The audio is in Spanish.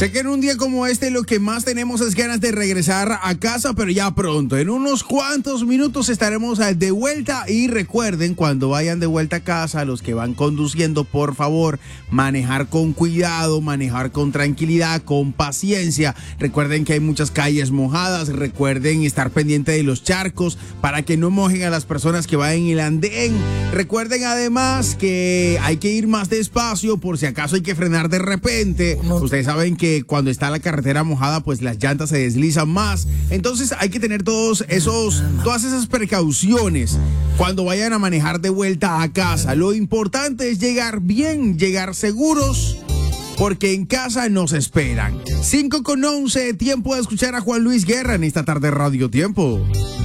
Sé que en un día como este lo que más tenemos es ganas de regresar a casa, pero ya pronto, en unos cuantos minutos estaremos de vuelta. Y recuerden, cuando vayan de vuelta a casa, los que van conduciendo, por favor, manejar con cuidado, manejar con tranquilidad, con paciencia. Recuerden que hay muchas calles mojadas, recuerden estar pendiente de los charcos para que no mojen a las personas que van en el andén. Recuerden además que hay que ir más despacio por si acaso hay que frenar de repente. Ustedes saben que cuando está la carretera mojada, pues las llantas se deslizan más. Entonces hay que tener todas esas precauciones cuando vayan a manejar de vuelta a casa. Lo importante es llegar bien, llegar seguros, porque en casa nos esperan. 5:11, tiempo de escuchar a Juan Luis Guerra en esta tarde Radio Tiempo.